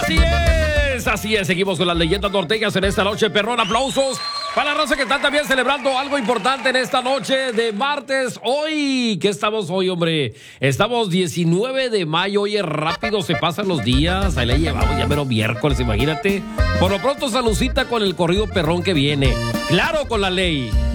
Así es, seguimos con las leyendas norteñas en esta noche, perrón, aplausos para la raza que está también celebrando algo importante en esta noche de martes. Hoy, ¿qué estamos hoy, hombre? Estamos 19 de mayo, oye, rápido se pasan los días, ahí le llevamos ya mero miércoles, imagínate. Por lo pronto, saludcita con el corrido perrón que viene, claro, con la ley.